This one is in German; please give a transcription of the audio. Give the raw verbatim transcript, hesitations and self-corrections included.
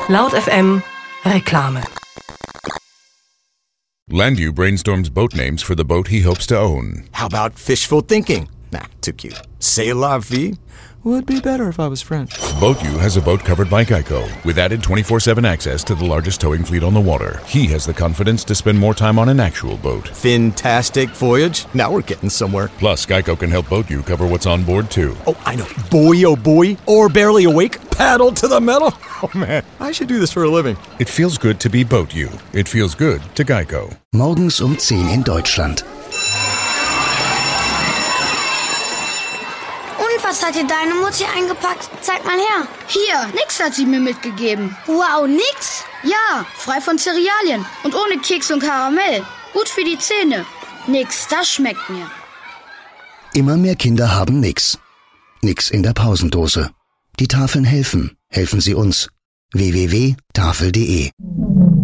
Laut F M Reklame. Landu brainstorms boat names for the boat he hopes to own. How about fishful thinking? Nah, too cute. C'est la vie? Would be better if I was French. BoatU has a boat covered by Geico, with added twenty-four seven access to the largest towing fleet on the water. He has the confidence to spend more time on an actual boat. Fantastic voyage. Now we're getting somewhere. Plus, Geico can help BoatU cover what's on board, too. Oh, I know. Boy, oh boy. Or barely awake. Paddle to the metal. Oh, man. I should do this for a living. It feels good to be BoatU. It feels good to Geico. Morgens um zehn in Deutschland. Was hat dir deine Mutti eingepackt? Zeig mal her. Hier, nix hat sie mir mitgegeben. Wow, nix? Ja, frei von Cerealien und ohne Keks und Karamell. Gut für die Zähne. Nix, das schmeckt mir. Immer mehr Kinder haben nix. Nix in der Pausendose. Die Tafeln helfen. Helfen Sie uns. w w w punkt tafel punkt de